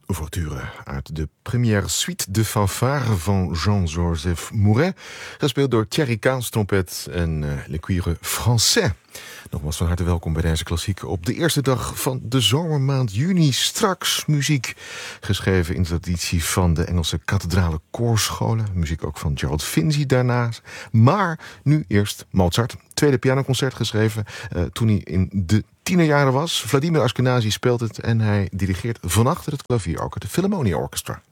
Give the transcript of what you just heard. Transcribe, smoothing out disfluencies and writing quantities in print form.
ouverture uit de première suite de fanfare van Jean-Joseph Mouret, gespeeld door Thierry Kaas, trompet en Le Cuire Français. Nogmaals van harte welkom bij deze klassiek op de eerste dag van de zomermaand juni. Straks muziek geschreven in de traditie van de Engelse kathedrale koorscholen. Muziek ook van Gerald Finzi daarnaast. Maar nu eerst Mozart. Tweede pianoconcert geschreven toen hij in de tienerjaren was. Vladimir Ashkenazy speelt het en hij dirigeert van achter het klavier ook het Philharmonia Orchestra.